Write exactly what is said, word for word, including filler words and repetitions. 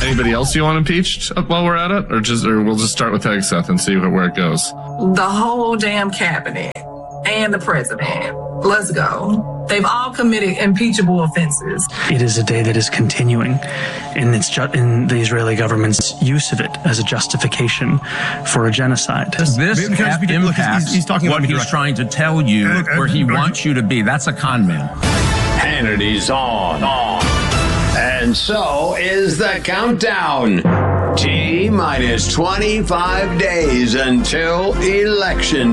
Anybody else you want impeached while we're at it? Or just, or we'll just start with Hegseth and see where it goes? The whole damn cabinet and the president. Let's go. They've all committed impeachable offenses. It is a day that is continuing in, its ju- in the Israeli government's use of it as a justification for a genocide. This Because we can- look, he's- impacts he's talking what about me he's directly. trying to tell you, Uh, uh, where he uh, wants you to be. That's a con man. Hannity's on. on. And so is the countdown. T minus twenty-five days until election